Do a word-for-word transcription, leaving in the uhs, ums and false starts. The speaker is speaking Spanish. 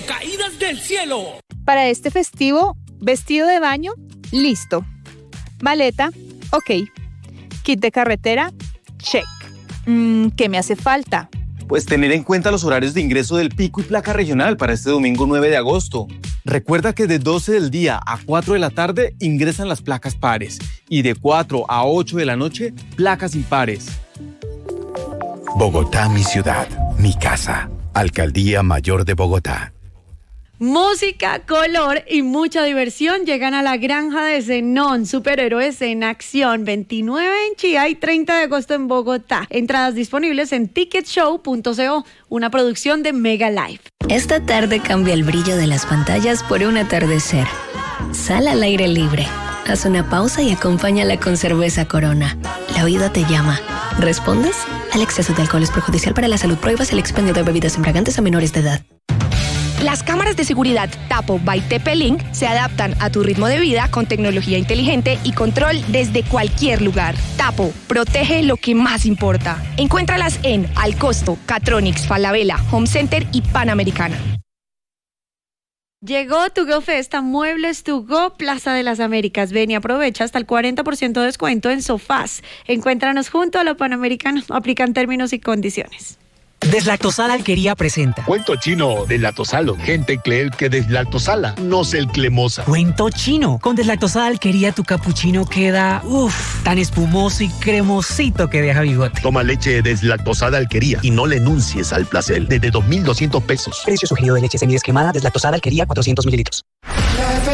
caídas del cielo. Para este festivo, vestido de baño, listo. Maleta, ok. Kit de carretera, check. Mm, ¿Qué me hace falta? Pues tener en cuenta los horarios de ingreso del pico y placa regional para este domingo nueve de agosto. Recuerda que de doce del día a cuatro de la tarde ingresan las placas pares y de cuatro a ocho de la noche, placas impares. Bogotá, mi ciudad, mi casa. Alcaldía Mayor de Bogotá. Música, color y mucha diversión llegan a la granja de Zenón, superhéroes en acción, veintinueve en Chía y treinta de agosto en Bogotá. Entradas disponibles en ticket show punto co, una producción de Mega Live. Esta tarde cambia el brillo de las pantallas por un atardecer. Sal al aire libre, haz una pausa y acompáñala con cerveza Corona. La vida te llama. ¿Respondes? El exceso de alcohol es perjudicial para la salud. Prohíbas el expendio de bebidas embriagantes a menores de edad. Las cámaras de seguridad Tapo by T P-Link se adaptan a tu ritmo de vida con tecnología inteligente y control desde cualquier lugar. Tapo, protege lo que más importa. Encuéntralas en Al Costo, Catronics, Falabella, Home Center y Panamericana. Llegó To Go Fest a Muebles To Go Plaza de las Américas. Ven y aprovecha hasta el cuarenta por ciento de descuento en sofás. Encuéntranos junto a la Panamericana. Aplican términos y condiciones. Deslactosada Alquería presenta Cuento chino, deslactosalo. Gente cree que deslactosala, no es el cremosa. Cuento chino. Con Deslactosada Alquería tu capuchino queda, uff, tan espumoso y cremosito que deja bigote. Toma leche deslactosada Alquería y no le enuncies al placer. Desde dos mil doscientos pesos. Precio sugerido de leche semidescremada Deslactosada Alquería cuatrocientos mililitros.